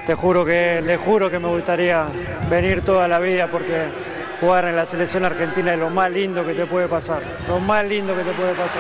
le juro que me gustaría venir toda la vida porque jugar en la selección argentina es lo más lindo que te puede pasar, lo más lindo que te puede pasar.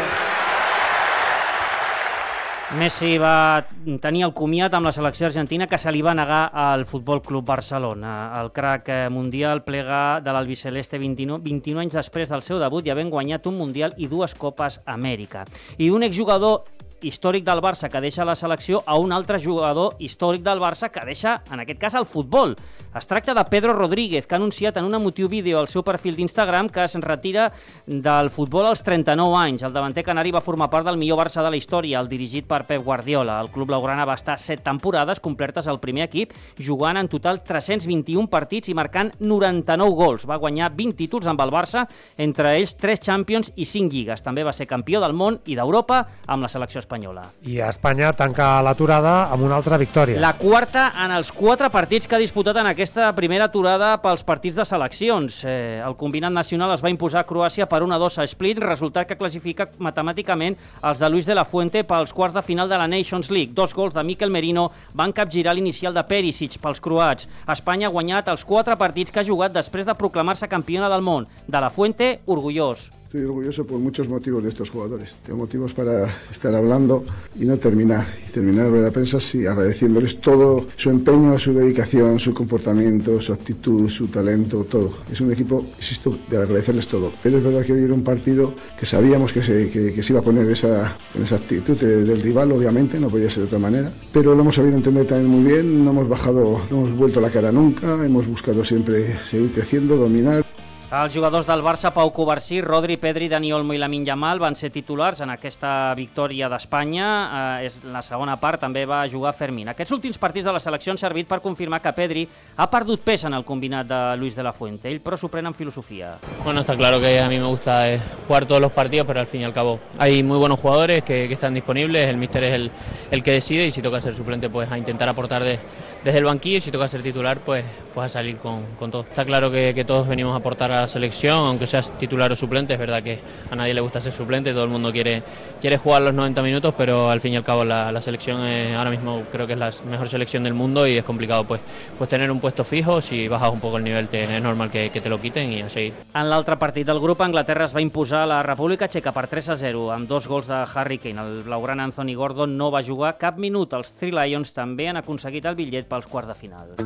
Messi va tenir el comiat amb la selecció argentina que se li va negar al Futbol Club Barcelona. El crac mundial plega de l'albiceleste 21 anys després del seu debut i havent guanyat un Mundial i 2 Copes Amèrica. I un exjugador històric del Barça que deixa la selecció a un altre jugador històric del Barça que deixa, en aquest cas, el futbol. Es tracta de Pedro Rodríguez, que ha anunciat en un emotiu vídeo al seu perfil d'Instagram que es retira del futbol als 39 anys. El davanter canari va formar part del millor Barça de la història, el dirigit per Pep Guardiola. El club blaugrana va estar 7 temporades complertes al primer equip, jugant en total 321 partits i marcant 99 gols. Va guanyar 20 títols amb el Barça, entre ells 3 Champions i 5 lligues. També va ser campió del món i d'Europa amb la selecció espanyola. I Espanya tanca l'aturada amb una altra victòria. La quarta en els 4 partits que ha disputat en aquesta primera aturada pels partits de seleccions. El combinat nacional es va imposar a Croàcia per 1-2 a Split, resultat que classifica matemàticament els de Luis de la Fuente pels quarts de final de la Nations League. 2 gols de Mikel Merino van capgirar l'inicial de Perisic pels croats. Espanya ha guanyat els 4 partits que ha jugat després de proclamar-se campiona del món. De la Fuente, orgullós. Estoy orgulloso por muchos motivos de estos jugadores. Tengo motivos para estar hablando y no terminar. Y terminar la rueda de prensa sí, agradeciéndoles todo su empeño, su dedicación, su comportamiento, su actitud, su talento, todo. Es un equipo, insisto, de agradecerles todo. Pero es verdad que hoy era un partido que sabíamos que se iba a poner con esa actitud del rival, obviamente, no podía ser de otra manera. Pero lo hemos sabido entender también muy bien, no hemos bajado, no hemos vuelto la cara nunca, hemos buscado siempre seguir creciendo, dominar. Els jugadors del Barça, Pau Covarsí, Rodri, Pedri, Dani Olmo i Lamine Yamal van ser titulars en aquesta victòria d'Espanya. En la segona part també va jugar Fermín. Aquests últims partits de la selecció han servit per confirmar que Pedri ha perdut pes en el combinat de Luis de la Fuente. Ell, però, s'ho pren amb filosofia. Bueno, está claro que a mí me gusta jugar todos los partidos, pero al fin y al cabo hay muy buenos jugadores que están disponibles. El míster es el que decide y si toca ser suplente, pues a intentar aportar desde el banquillo y si toca ser titular, pues a salir con todo. Está claro que todos venimos a aportar a la selección, aunque seas titular o suplente. Es verdad que a nadie le gusta ser suplente, todo el mundo quiere jugar los 90 minutos, pero al fin y al cabo la selección ahora mismo creo que es la mejor selección del mundo y es complicado pues tener un puesto fijo. Si bajas un poco el nivel es normal que te lo quiten y a seguir. En l'altre partit del grup, Anglaterra es va imposar a la República Txeca per 3-0 amb 2 gols de Harry Kane. El blaugrana Anthony Gordon no va jugar cap minut. Els Three Lions també han aconseguit el bitllet pels quarts de final.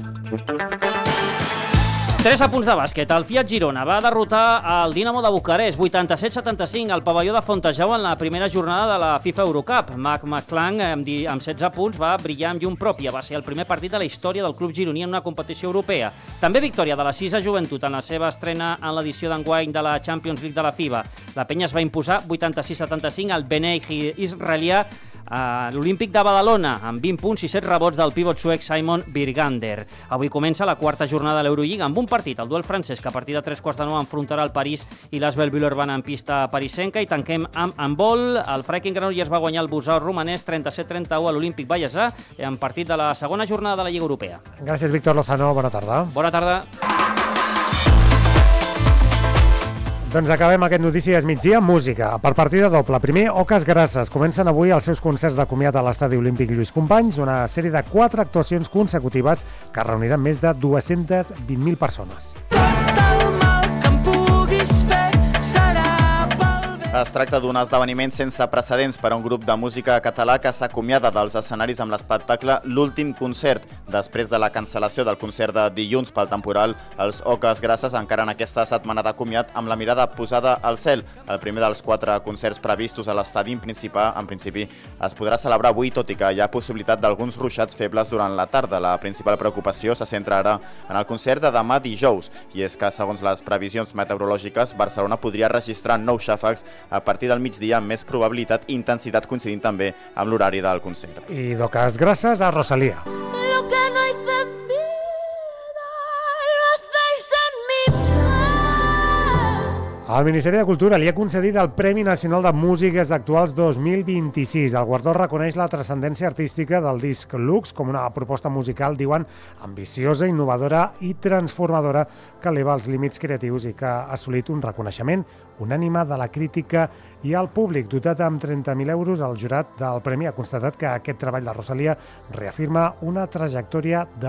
3 apunts de bàsquet. El Fiat Girona va derrotar el Dinamo de Bucarest 87-75 al pavelló de Fontejau en la primera jornada de la FIFA Eurocup. Mac McClung, amb 16 punts, va brillar amb llum pròpia. Va ser el primer partit de la història del club gironí en una competició europea. També victòria de la Sisa Joventut en la seva estrena en l'edició d'enguany de la Champions League de la FIBA. La penya es va imposar 86-75 al Bnei israelià a l'Olímpic de Badalona, amb 20 punts i 7 rebots del pivot suec Simon Birgander. Avui comença la quarta jornada de l'Eurolliga amb un partit, el duel francès, que a partir de 3:15 enfrontarà el París i l'Asvel Villeurbanne en pista parisenca. I tanquem amb handbol. El Freiking Granollers va guanyar el Busau romanès 37-31 a l'Olímpic Ballesà en partit de la segona jornada de la Lliga Europea. Gràcies, Víctor Lozano. Bona tarda. Bona tarda. Doncs acabem aquest Notícies Migdia amb música. Per partida doble. Primer, Oques Grasses. Comencen avui els seus concerts de comiat a l'Estadi Olímpic Lluís Companys, una sèrie de 4 actuacions consecutives que reuniran més de 220.000 persones. Es tracta d'un esdeveniment sense precedents per a un grup de música català que s'acomiada dels escenaris amb l'espectacle L'últim concert. Després de la cancel·lació del concert de dilluns pel temporal, els Oques Grasses encara en aquesta setmana de comiat amb la mirada posada al cel. El primer dels 4 concerts previstos a l'estadi principal, en principi, es podrà celebrar avui, tot i que hi ha possibilitat d'alguns ruixats febles durant la tarda. La principal preocupació se centra ara en el concert de demà dijous, i és que, segons les previsions meteorològiques, Barcelona podria registrar nous xàfecs a partir del migdia amb més probabilitat i intensitat coincidint també amb l'horari del concert. I d'Oques Grasses a Rosalía. El Ministeri de Cultura li ha concedit el Premi Nacional de Músiques Actuals 2026. El guardó reconeix la transcendència artística del disc Lux com una proposta musical, diuen, ambiciosa, innovadora i transformadora que eleva els límits creatius i que ha assolit un reconeixement unànime de la crítica i el públic. Dotat amb 30.000 euros, el jurat del premi ha constatat que aquest treball de Rosalía reafirma una trajectòria de